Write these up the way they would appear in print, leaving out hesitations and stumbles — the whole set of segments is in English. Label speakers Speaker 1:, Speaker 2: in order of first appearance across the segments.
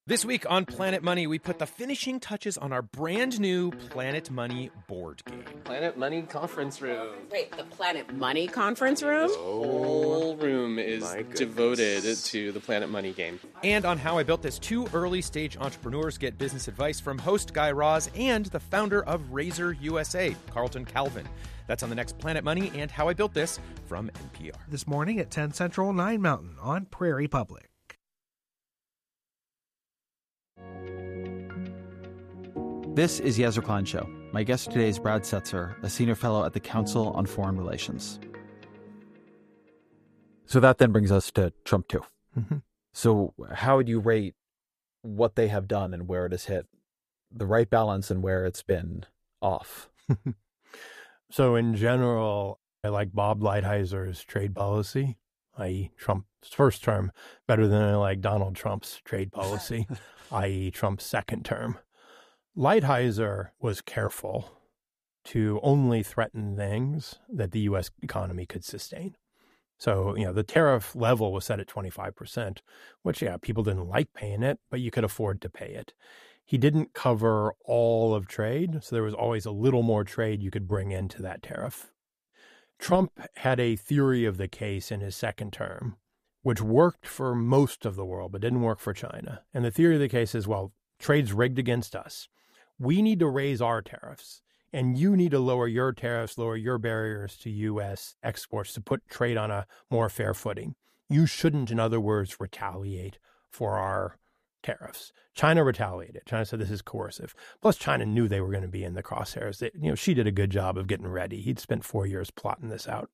Speaker 1: This week on Planet Money, we put the finishing touches on our brand new Planet Money board game.
Speaker 2: Planet Money conference room.
Speaker 3: Wait, the Planet Money conference room?
Speaker 2: This whole room is devoted to the Planet Money game.
Speaker 1: And on how I built this, two early-stage entrepreneurs get business advice from host Guy Raz and the founder of Razor USA, Carlton Calvin. That's on the next Planet Money and How I Built This from NPR.
Speaker 4: This morning at 10 Central, 9 Mountain on Prairie Public.
Speaker 5: This is Yezer Klein Show. My guest today is Brad Setzer, a senior fellow at the Council on Foreign Relations. So that then brings us to Trump 2.
Speaker 6: Mm-hmm.
Speaker 5: So how would you rate what they have done and where it has hit the right balance and where it's been off?
Speaker 6: So in general, I like Bob Lighthizer' trade policy, i.e. Trump's first term, better than I like Donald Trump's trade policy, i.e. Trump's second term. Lighthizer was careful to only threaten things that the U.S. economy could sustain. So, the tariff level was set at 25%, which, people didn't like paying it, but you could afford to pay it. He didn't cover all of trade, so there was always a little more trade you could bring into that tariff. Trump had a theory of the case in his second term, which worked for most of the world, but didn't work for China. And the theory of the case is, well, trade's rigged against us. We need to raise our tariffs, and you need to lower your tariffs, lower your barriers to U.S. exports to put trade on a more fair footing. You shouldn't, in other words, retaliate for our tariffs. China retaliated. China said this is coercive. Plus, China knew they were going to be in the crosshairs. She did a good job of getting ready. He'd spent 4 years plotting this out.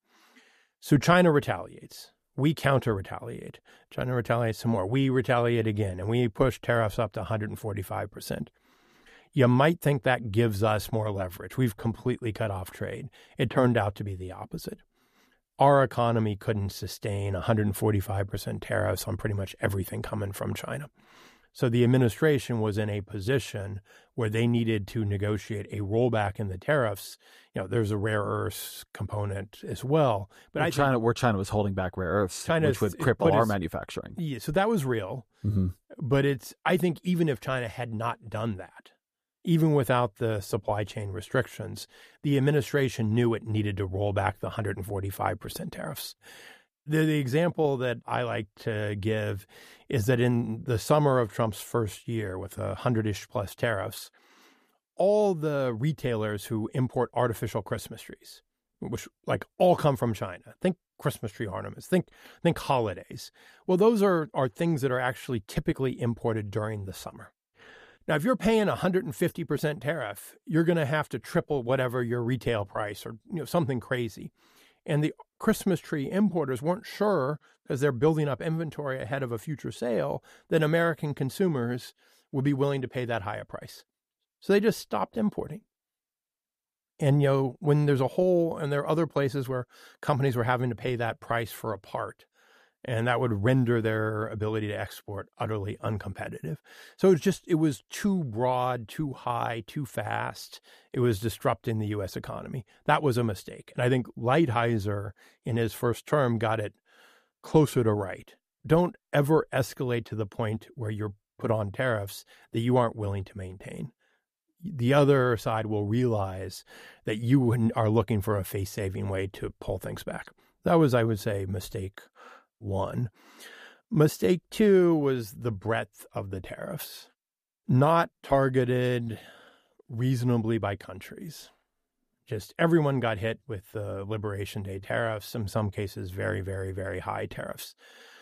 Speaker 6: So China retaliates. We counter-retaliate. China retaliates some more. We retaliate again, and we push tariffs up to 145%. You might think that gives us more leverage. We've completely cut off trade. It turned out to be the opposite. Our economy couldn't sustain 145% tariffs on pretty much everything coming from China. So the administration was in a position where they needed to negotiate a rollback in the tariffs. There's a rare earths component as well. But
Speaker 5: where China was holding back rare earths, which would cripple our manufacturing.
Speaker 6: Yeah, so that was real.
Speaker 5: Mm-hmm.
Speaker 6: But I think even if China had not done that, even without the supply chain restrictions, the administration knew it needed to roll back the 145% tariffs. The example that I like to give is that in the summer of Trump's first year with 100-ish plus tariffs, all the retailers who import artificial Christmas trees, which all come from China, think Christmas tree ornaments, think holidays. Well, those are things that are actually typically imported during the summer. Now, if you're paying 150% tariff, you're going to have to triple whatever your retail price or something crazy. And the Christmas tree importers weren't sure, because they're building up inventory ahead of a future sale, that American consumers would be willing to pay that higher price. So they just stopped importing. And, when there's a hole, and there are other places where companies were having to pay that price for a part, and that would render their ability to export utterly uncompetitive. So it was too broad, too high, too fast. It was disrupting the U.S. economy. That was a mistake. And I think Lighthizer, in his first term, got it closer to right. Don't ever escalate to the point where you're put on tariffs that you aren't willing to maintain. The other side will realize that you are looking for a face-saving way to pull things back. That was, I would say, mistake one. Mistake two was the breadth of the tariffs, not targeted reasonably by countries. Just everyone got hit with the Liberation Day tariffs, in some cases very, very, very high tariffs.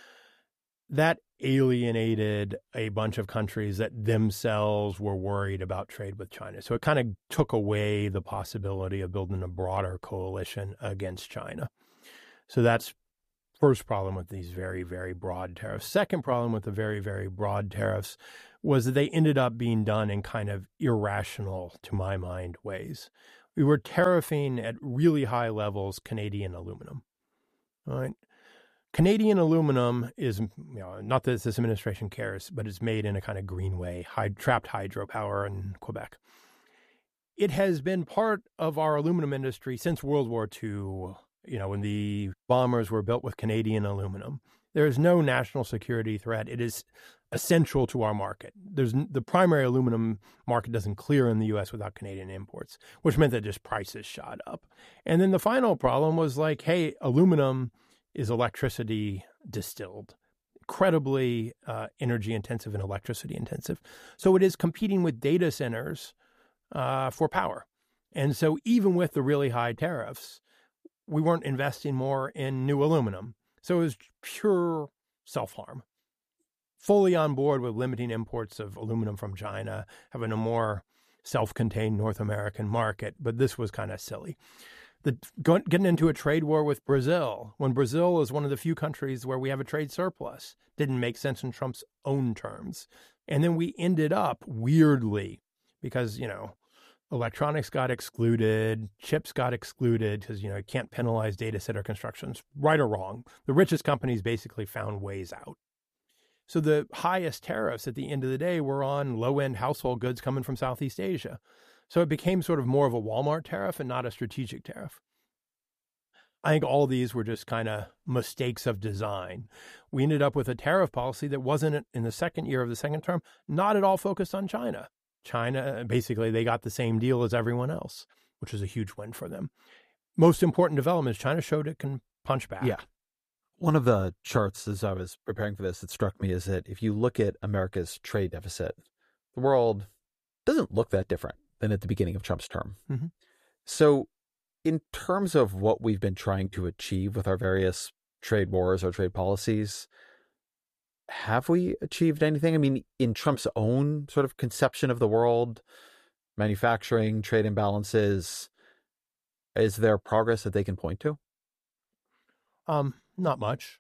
Speaker 6: That alienated a bunch of countries that themselves were worried about trade with China. So it kind of took away the possibility of building a broader coalition against China. So that's first problem with these very, very broad tariffs. Second problem with the very, very broad tariffs was that they ended up being done in kind of irrational, to my mind, ways. We were tariffing at really high levels Canadian aluminum. All right. Canadian aluminum is, not that this administration cares, but it's made in a kind of green way, trapped hydropower in Quebec. It has been part of our aluminum industry since World War II. When the bombers were built with Canadian aluminum. There is no national security threat. It is essential to our market. The primary aluminum market doesn't clear in the U.S. without Canadian imports, which meant that just prices shot up. And then the final problem was like, hey, aluminum is electricity distilled, incredibly energy intensive and electricity intensive. So it is competing with data centers for power. And so even with the really high tariffs, we weren't investing more in new aluminum. So it was pure self-harm. Fully on board with limiting imports of aluminum from China, having a more self-contained North American market, but this was kind of silly. Getting into a trade war with Brazil, when Brazil is one of the few countries where we have a trade surplus, didn't make sense in Trump's own terms. And then we ended up, weirdly, because, electronics got excluded, chips got excluded because, you can't penalize data center constructions, right or wrong. The richest companies basically found ways out. So the highest tariffs at the end of the day were on low-end household goods coming from Southeast Asia. So it became sort of more of a Walmart tariff and not a strategic tariff. I think all these were just kind of mistakes of design. We ended up with a tariff policy that wasn't, in the second year of the second term, not at all focused on China. China, basically, they got the same deal as everyone else, which was a huge win for them. Most important development is China showed it can punch back.
Speaker 5: Yeah. One of the charts as I was preparing for this that struck me is that if you look at America's trade deficit, the world doesn't look that different than at the beginning of Trump's term.
Speaker 6: Mm-hmm.
Speaker 5: So in terms of what we've been trying to achieve with our various trade wars or trade policies, have we achieved anything? I mean, in Trump's own sort of conception of the world, manufacturing, trade imbalances, is there progress that they can point to?
Speaker 6: Not much.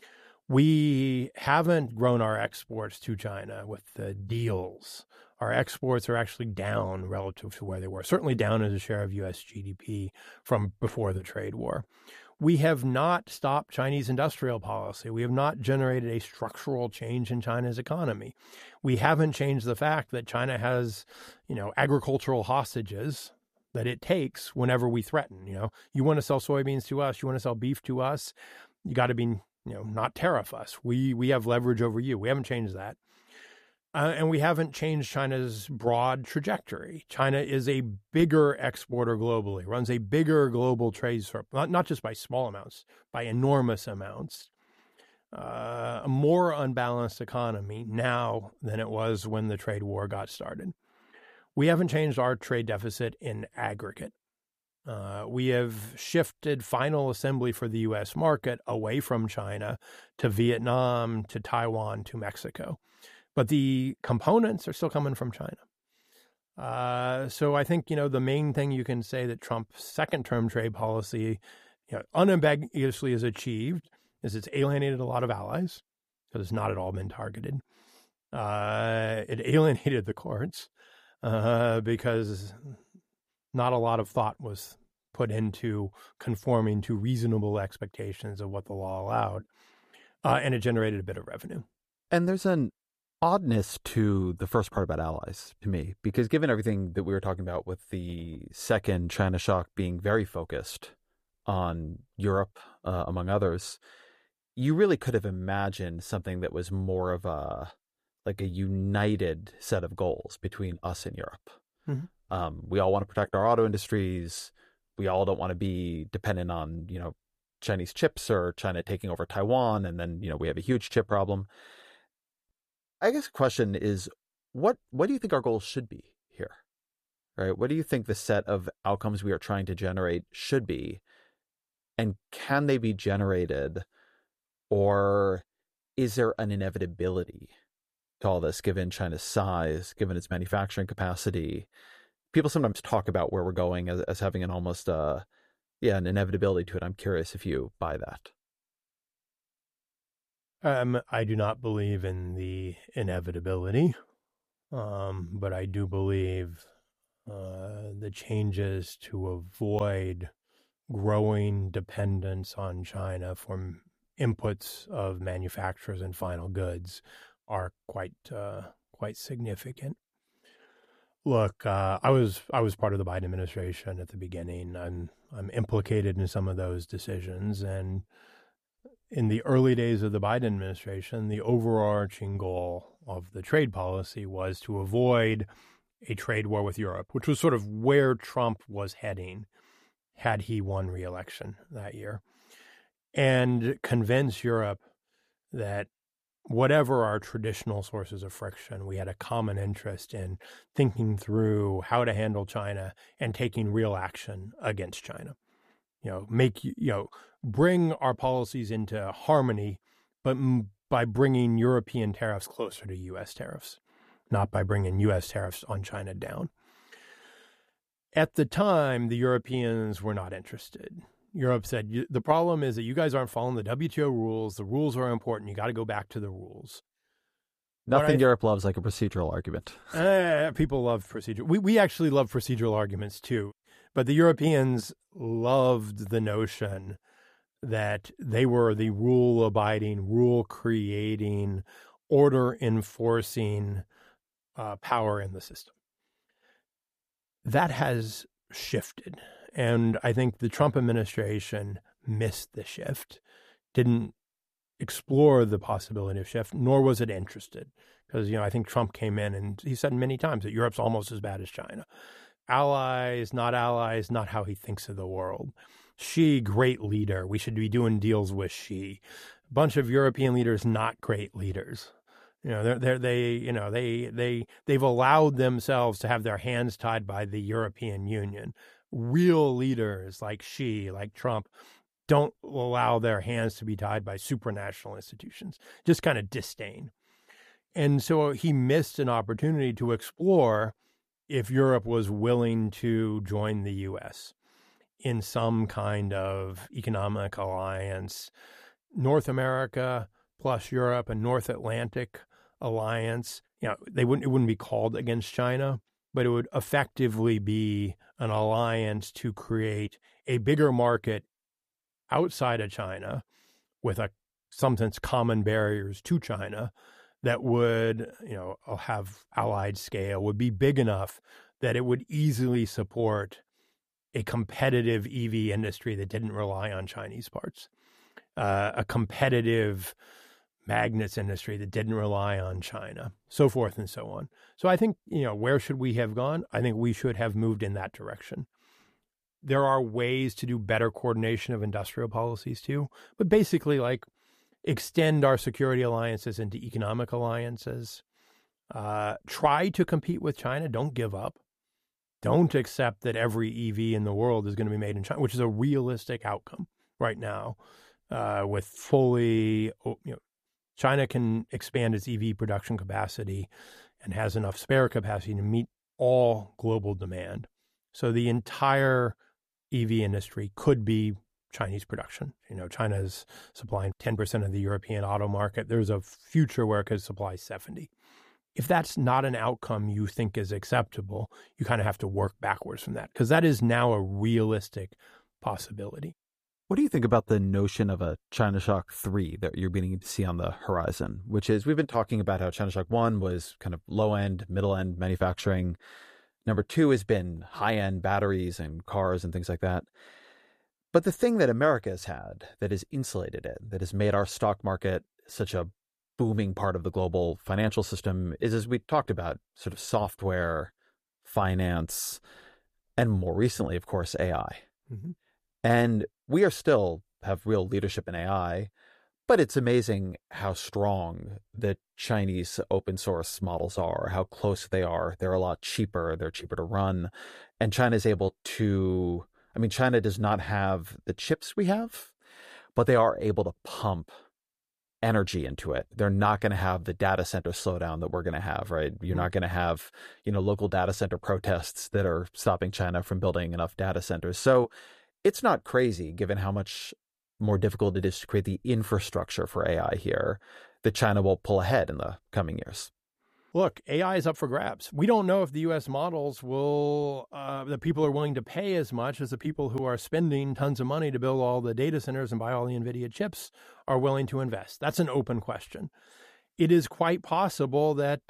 Speaker 6: We haven't grown our exports to China with the deals. Our exports are actually down relative to where they were, certainly down as a share of U.S. GDP from before the trade war. We have not stopped Chinese industrial policy. We have not generated a structural change in China's economy. We haven't changed the fact that China has, agricultural hostages that it takes whenever we threaten. You want to sell soybeans to us, you want to sell beef to us, you got to be, not tariff us. We have leverage over you. We haven't changed that. And we haven't changed China's broad trajectory. China is a bigger exporter globally, runs a bigger global trade surplus, not just by small amounts, by enormous amounts. A more unbalanced economy now than it was when the trade war got started. We haven't changed our trade deficit in aggregate. We have shifted final assembly for the U.S. market away from China to Vietnam, to Taiwan, to Mexico. But the components are still coming from China. So I think, the main thing you can say that Trump's second-term trade policy unambiguously has achieved is it's alienated a lot of allies, because it's not at all been targeted. It alienated the courts because not a lot of thought was put into conforming to reasonable expectations of what the law allowed. And it generated a bit of revenue.
Speaker 5: And there's an oddness to the first part about allies to me, because given everything that we were talking about with the second China shock being very focused on Europe, among others, you really could have imagined something that was more of a united set of goals between us and Europe.
Speaker 6: Mm-hmm.
Speaker 5: We all want to protect our auto industries. We all don't want to be dependent on, Chinese chips or China taking over Taiwan. And then, we have a huge chip problem. I guess the question is, what do you think our goals should be here? Right? What do you think the set of outcomes we are trying to generate should be? And can they be generated? Or is there an inevitability to all this, given China's size, given its manufacturing capacity? People sometimes talk about where we're going as having an almost, an inevitability to it. I'm curious if you buy that.
Speaker 6: I do not believe in the inevitability, but I do believe the changes to avoid growing dependence on China for inputs of manufacturers and final goods are quite significant. Look, I was part of the Biden administration at the beginning. I'm implicated in some of those decisions, and in the early days of the Biden administration, the overarching goal of the trade policy was to avoid a trade war with Europe, which was sort of where Trump was heading had he won re-election that year, and convince Europe that whatever our traditional sources of friction, we had a common interest in thinking through how to handle China and taking real action against China. Bring our policies into harmony, but by bringing European tariffs closer to U.S. tariffs, not by bringing U.S. tariffs on China down. At the time, the Europeans were not interested. Europe said, the problem is that you guys aren't following the WTO rules. The rules are important. You got to go back to the rules.
Speaker 5: Nothing Europe loves like a procedural argument.
Speaker 6: People love procedure. We actually love procedural arguments too. But the Europeans loved the notion that they were the rule-abiding, rule-creating, order-enforcing power in the system. That has shifted. And I think the Trump administration missed the shift, didn't explore the possibility of shift, nor was it interested. Because, I think Trump came in and he said many times that Europe's almost as bad as China. Allies, not how he thinks of the world. Xi, great leader. We should be doing deals with Xi. A bunch of European leaders, not great leaders. They've allowed themselves to have their hands tied by the European Union. Real leaders like Xi, like Trump, don't allow their hands to be tied by supranational institutions, just kind of disdain. And so he missed an opportunity to explore if Europe was willing to join the U.S. in some kind of economic alliance, North America plus Europe, a North Atlantic alliance. It wouldn't be called against China, but it would effectively be an alliance to create a bigger market outside of China with sometimes common barriers to China that would, have allied scale, would be big enough that it would easily support a competitive EV industry that didn't rely on Chinese parts, a competitive magnets industry that didn't rely on China, so forth and so on. So I think, where should we have gone? I think we should have moved in that direction. There are ways to do better coordination of industrial policies too, but basically extend our security alliances into economic alliances. Try to compete with China. Don't give up. Don't accept that every EV in the world is going to be made in China, which is a realistic outcome right now. With fully, China can expand its EV production capacity and has enough spare capacity to meet all global demand. So the entire EV industry could be Chinese production. China's supplying 10% of the European auto market. There's a future where it could supply 70%. If that's not an outcome you think is acceptable, you kind of have to work backwards from that, because that is now a realistic possibility.
Speaker 5: What do you think about the notion of a China Shock 3 that you're beginning to see on the horizon, which is we've been talking about how China Shock 1 was kind of low-end, middle-end manufacturing. Number 2 has been high-end batteries and cars and things like that. But the thing that America has had that has insulated it, that has made our stock market such a booming part of the global financial system is, as we talked about, sort of software, finance, and more recently, of course, AI. Mm-hmm. And we are still have real leadership in AI, but it's amazing how strong the Chinese open source models are, how close they are. They're a lot cheaper. They're cheaper to run. And China is able to, China does not have the chips we have, but they are able to pump energy into it. They're not going to have the data center slowdown that we're going to have, right? You're not going to have, local data center protests that are stopping China from building enough data centers. So it's not crazy, given how much more difficult it is to create the infrastructure for AI here, that China will pull ahead in the coming years.
Speaker 6: Look, AI is up for grabs. We don't know if the U.S. models will, the people are willing to pay as much as the people who are spending tons of money to build all the data centers and buy all the NVIDIA chips are willing to invest. That's an open question. It is quite possible that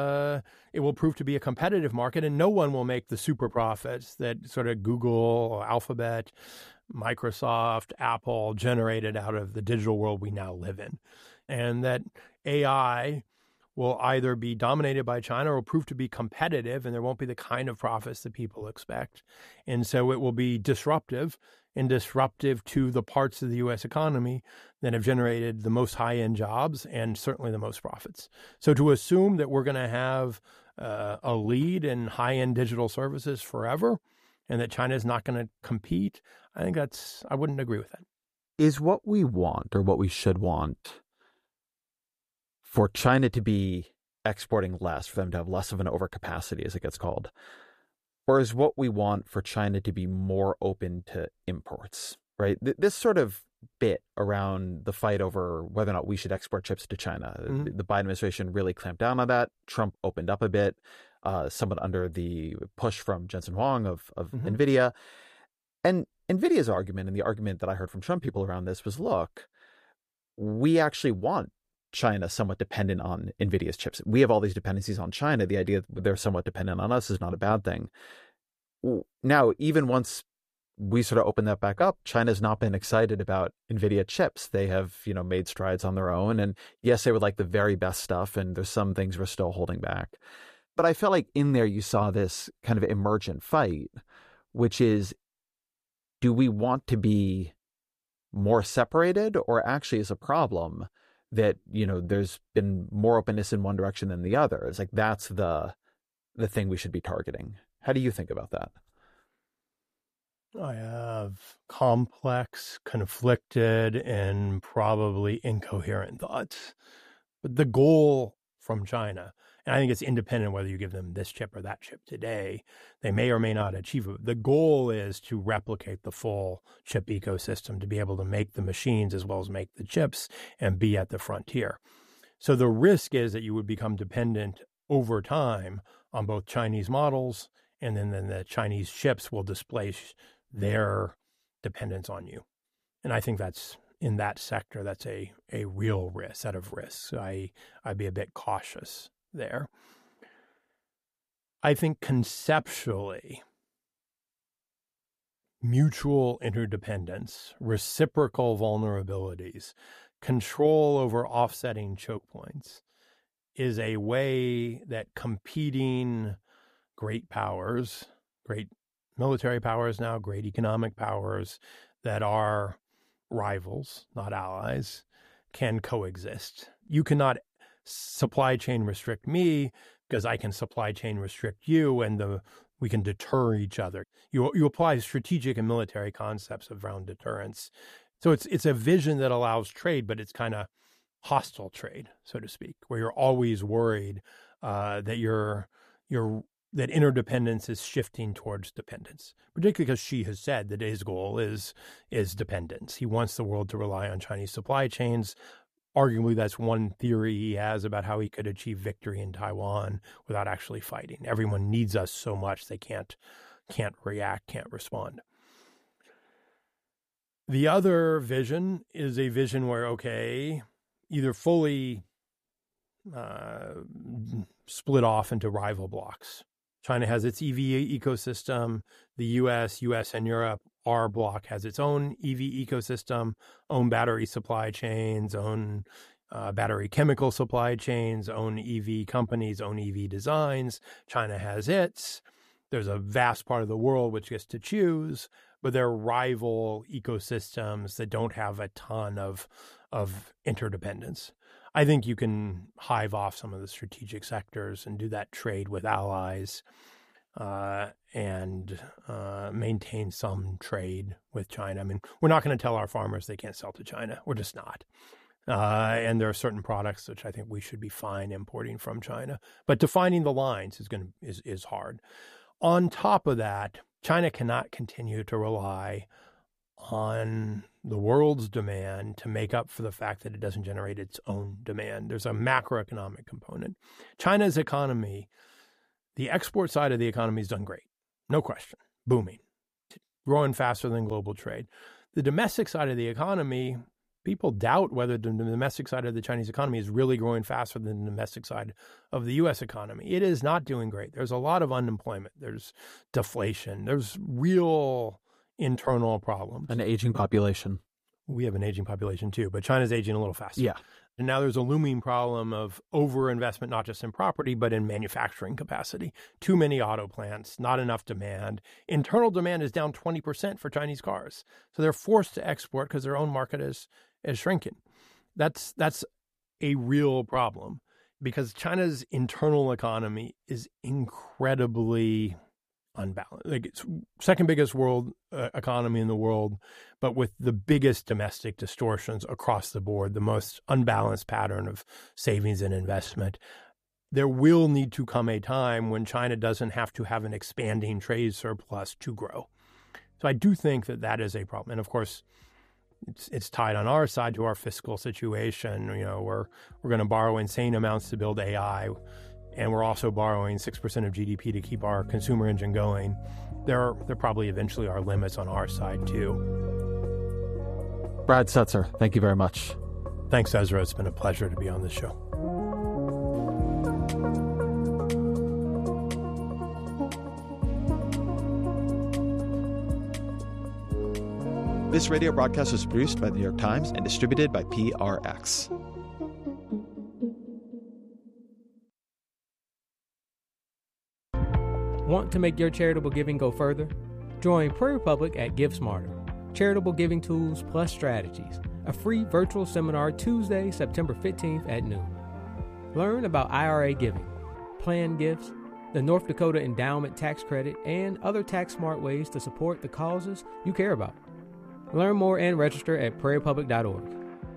Speaker 6: it will prove to be a competitive market and no one will make the super profits that sort of Google or Alphabet, Microsoft, Apple generated out of the digital world we now live in. And that AI will either be dominated by China or prove to be competitive, and there won't be the kind of profits that people expect. And so it will be disruptive to the parts of the U.S. economy that have generated the most high-end jobs and certainly the most profits. So to assume that we're going to have a lead in high-end digital services forever and that China is not going to compete, I wouldn't agree with that.
Speaker 5: Is what we want, or what we should want, for China to be exporting less, for them to have less of an overcapacity, as it gets called? Or is what we want for China to be more open to imports, right? This sort of bit around the fight over whether or not we should export chips to China. Mm-hmm. The Biden administration really clamped down on that. Trump opened up a bit, somewhat under the push from Jensen Huang of mm-hmm. NVIDIA. And NVIDIA's argument, and the argument that I heard from Trump people around this, was, look, we actually want China somewhat dependent on NVIDIA's chips. We have all these dependencies on China. The idea that they're somewhat dependent on us is not a bad thing. Now, even once we sort of open that back up, China's not been excited about NVIDIA chips. They have, made strides on their own. And yes, they would like the very best stuff, and there's some things we're still holding back. But I felt like in there you saw this kind of emergent fight, which is, do we want to be more separated, or actually is a problem that, there's been more openness in one direction than the other? It's like, that's the thing we should be targeting. How do you think about that?
Speaker 6: I have complex, conflicted, and probably incoherent thoughts. But the goal from China, and I think it's independent whether you give them this chip or that chip today, they may or may not achieve it. The goal is to replicate the full chip ecosystem, to be able to make the machines as well as make the chips and be at the frontier. So the risk is that you would become dependent over time on both Chinese models, and then the Chinese chips will displace their dependence on you. And I think that's, in that sector, that's a real set of risks. I'd be a bit cautious there. I think conceptually, mutual interdependence, reciprocal vulnerabilities, control over offsetting choke points is a way that competing great powers, great military powers now, great economic powers that are rivals, not allies, can coexist. You cannot supply chain restrict me because I can supply chain restrict you, and we can deter each other. You apply strategic and military concepts around deterrence. So it's a vision that allows trade, but it's kind of hostile trade, so to speak, where you're always worried that interdependence is shifting towards dependence, particularly because Xi has said that his goal is dependence. He wants the world to rely on Chinese supply chains. Arguably, that's one theory he has about how he could achieve victory in Taiwan without actually fighting. Everyone needs us so much they can't react, can't respond. The other vision is a vision where, okay, either fully split off into rival blocks. China has its EV ecosystem. The US and Europe, our bloc, has its own EV ecosystem, own battery supply chains, own battery chemical supply chains, own EV companies, own EV designs. China has its. There's a vast part of the world which gets to choose, but they're rival ecosystems that don't have a ton of interdependence. I think you can hive off some of the strategic sectors and do that trade with allies and maintain some trade with China. I mean, we're not going to tell our farmers they can't sell to China. We're just not. And there are certain products which I think we should be fine importing from China. But defining the lines is hard. On top of that, China cannot continue to rely on the world's demand to make up for the fact that it doesn't generate its own demand. There's a macroeconomic component. China's economy, the export side of the economy has done great. No question. Booming. Growing faster than global trade. The domestic side of the economy, people doubt whether the domestic side of the Chinese economy is really growing faster than the domestic side of the U.S. economy. It is not doing great. There's a lot of unemployment. There's deflation. There's real internal problems.
Speaker 5: An aging population.
Speaker 6: We have an aging population too, but China's aging a little faster.
Speaker 5: Yeah.
Speaker 6: And now there's a looming problem of overinvestment, not just in property, but in manufacturing capacity. Too many auto plants, not enough demand. Internal demand is down 20% for Chinese cars. So they're forced to export because their own market is shrinking. That's a real problem because China's internal economy is incredibly unbalanced. Like it's second biggest world economy in the world, but with the biggest domestic distortions across the board, the most unbalanced pattern of savings and investment. There will need to come a time when China doesn't have to have an expanding trade surplus to grow. So I do think that is a problem. And of course, it's tied on our side to our fiscal situation. You know, we're going to borrow insane amounts to build AI, and we're also borrowing 6% of GDP to keep our consumer engine going. There probably eventually are limits on our side too.
Speaker 5: Brad Setzer, thank you very much.
Speaker 6: Thanks, Ezra. It's been a pleasure to be on this show.
Speaker 7: This radio broadcast was produced by The New York Times and distributed by PRX.
Speaker 8: Want to make your charitable giving go further? Join Prairie Public at Give Smarter. Charitable Giving Tools Plus Strategies. A free virtual seminar Tuesday, September 15th at noon. Learn about IRA giving, planned gifts, the North Dakota Endowment Tax Credit, and other tax-smart ways to support the causes you care about. Learn more and register at prairiepublic.org.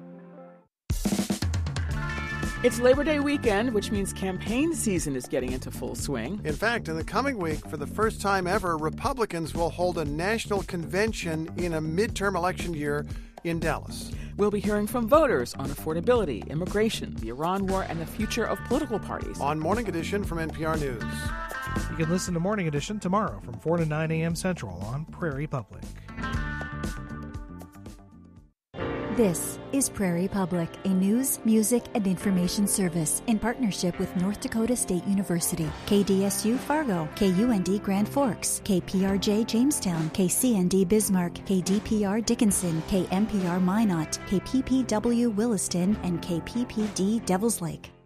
Speaker 9: It's Labor Day weekend, which means campaign season is getting into full swing.
Speaker 10: In fact, in the coming week, for the first time ever, Republicans will hold a national convention in a midterm election year in Dallas.
Speaker 9: We'll be hearing from voters on affordability, immigration, the Iran war, and the future of political parties.
Speaker 10: On Morning Edition from NPR News.
Speaker 4: You can listen to Morning Edition tomorrow from 4 to 9 a.m. Central on Prairie Public.
Speaker 11: This is Prairie Public, a news, music, and information service in partnership with North Dakota State University, KDSU Fargo, KUND Grand Forks, KPRJ Jamestown, KCND Bismarck, KDPR Dickinson, KMPR Minot, KPPW Williston, and KPPD Devils Lake.